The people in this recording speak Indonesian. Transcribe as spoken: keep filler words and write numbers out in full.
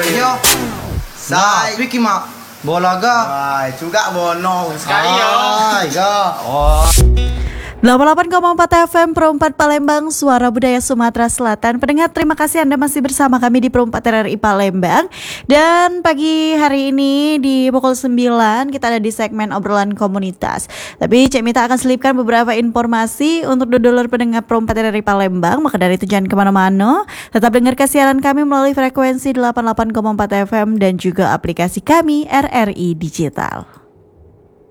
Yo. Sai. Wiki mak. Bola ga. Wah, juga bono sekali ya. Ay, ga. Oh. delapan puluh delapan koma empat F M Pro empat Palembang, Suara Budaya Sumatera Selatan. Pendengar, terima kasih Anda masih bersama kami di Pro empat R R I Palembang. Dan pagi hari ini di pukul sembilan kita ada di segmen obrolan komunitas. Tapi Cek Mita akan selipkan beberapa informasi untuk dulur pendengar Pro empat R R I Palembang. Maka dari itu jangan kemana-mana, tetap dengar siaran kami melalui frekuensi delapan puluh delapan koma empat F M dan juga aplikasi kami R R I Digital.